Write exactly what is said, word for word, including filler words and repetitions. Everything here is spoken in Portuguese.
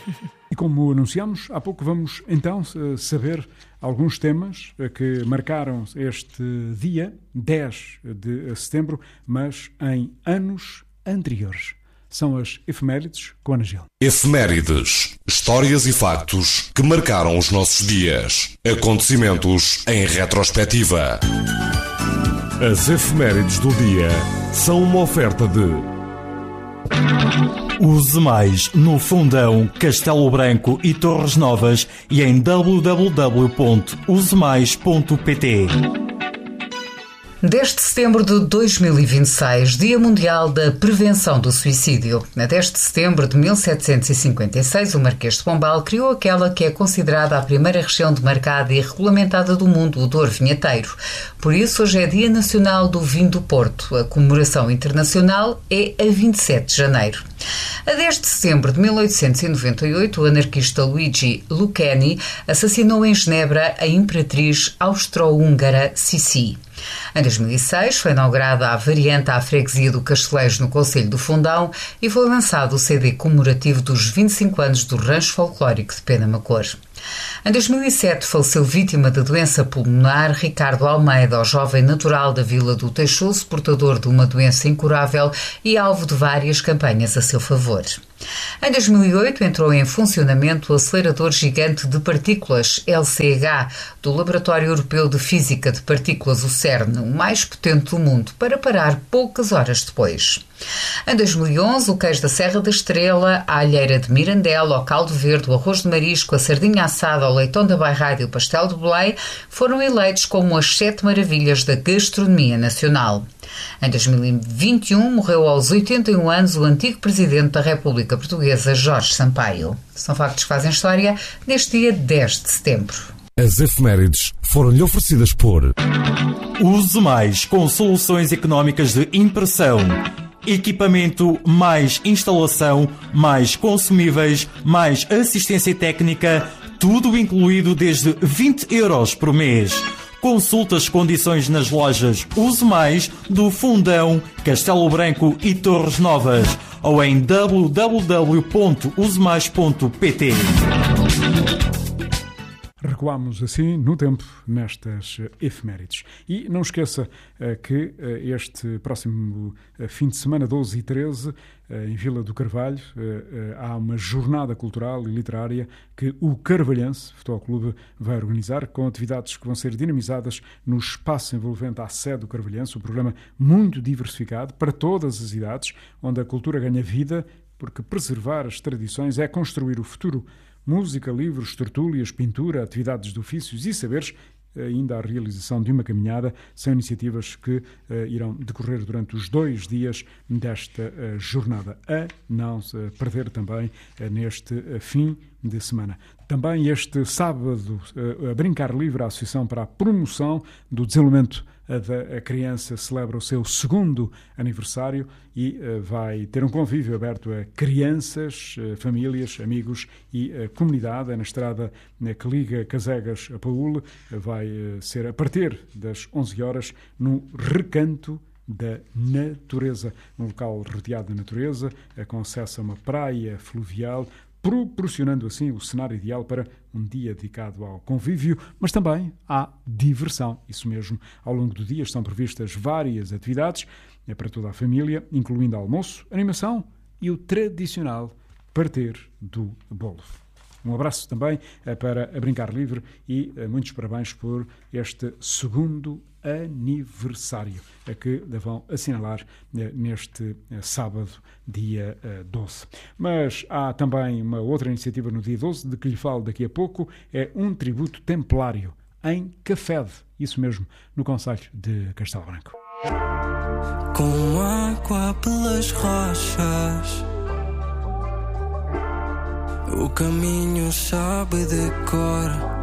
E como anunciámos, há pouco vamos então saber alguns temas que marcaram este dia, dez de setembro, mas em anos anteriores. São as efemérides com Ana Gil. Efemérides, histórias e factos que marcaram os nossos dias. Acontecimentos em retrospectiva. As efemérides do dia são uma oferta de... Use mais no Fundão, Castelo Branco e Torres Novas e em w w w ponto use mais ponto p t. dez de setembro de dois mil e vinte e seis, Dia Mundial da Prevenção do Suicídio. Na dez de setembro de mil setecentos e cinquenta e seis, o Marquês de Pombal criou aquela que é considerada a primeira região demarcada e regulamentada do mundo, o Douro Vinheteiro. Por isso, hoje é Dia Nacional do Vinho do Porto. A comemoração internacional é a vinte e sete de janeiro. A dez de setembro de mil oitocentos e noventa e oito, o anarquista Luigi Lucchini assassinou em Genebra a imperatriz austro-húngara Sissi. Em dois mil e seis foi inaugurada a variante à freguesia do Castelejo no concelho do Fundão e foi lançado o C D comemorativo dos vinte e cinco anos do Rancho Folclórico de Penamacor. Em dois mil e sete faleceu vítima de doença pulmonar Ricardo Almeida, o jovem natural da Vila do Teixoso, portador de uma doença incurável e alvo de várias campanhas a seu favor. Em dois mil e oito entrou em funcionamento o acelerador gigante de partículas L C H do Laboratório Europeu de Física de Partículas, o CERN, o mais potente do mundo, para parar poucas horas depois. Em dois mil e onze, o queijo da Serra da Estrela, a alheira de Mirandela, o caldo verde, o arroz de marisco, a sardinha assada, o leitão da Bairrada e o pastel de Belém foram eleitos como as sete maravilhas da gastronomia nacional. Em dois mil e vinte e um, morreu aos oitenta e um anos o antigo Presidente da República Portuguesa, Jorge Sampaio. São factos que fazem história neste dia dez de setembro. As efemérides foram-lhe oferecidas por... Use mais com soluções económicas de impressão. Equipamento, mais instalação, mais consumíveis, mais assistência técnica, tudo incluído desde vinte euros por mês. Consulte as condições nas lojas Use Mais do Fundão, Castelo Branco e Torres Novas ou em w w w ponto use mais ponto p t. Recuamos assim no tempo nestas efemérides. E não esqueça uh, que uh, este próximo uh, fim de semana, doze e treze, uh, em Vila do Carvalho, uh, uh, há uma jornada cultural e literária que o Carvalhense Futebol Clube vai organizar, com atividades que vão ser dinamizadas no espaço envolvente à sede do Carvalhense, um programa muito diversificado para todas as idades, onde a cultura ganha vida, porque preservar as tradições é construir o futuro. Música, livros, tertúlias, pintura, atividades de ofícios e saberes, ainda a realização de uma caminhada, são iniciativas que uh, irão decorrer durante os dois dias desta uh, jornada, a não se perder também uh, neste uh, fim de semana. Também este sábado, uh, a Brincar Livre, a Associação para a Promoção do Desenvolvimento da criança, celebra o seu segundo aniversário e uh, vai ter um convívio aberto a crianças, uh, famílias, amigos e uh, comunidade. É na estrada uh, que liga Casegas a Paúl. Uh, vai uh, ser a partir das onze horas no Recanto da Natureza, um local rodeado de natureza, uh, com acesso a uma praia fluvial, proporcionando assim o cenário ideal para um dia dedicado ao convívio, mas também à diversão. Isso mesmo, ao longo do dia estão previstas várias atividades é para toda a família, incluindo almoço, animação e o tradicional partir do bolo. Um abraço também para a Brincar Livre e muitos parabéns por este segundo aniversário que vão assinalar neste sábado, dia doze. Mas há também uma outra iniciativa no dia doze, de que lhe falo daqui a pouco, é um tributo templário em Cafede, isso mesmo, no concelho de Castelo Branco. Com água pelas rochas, o caminho sabe de cor.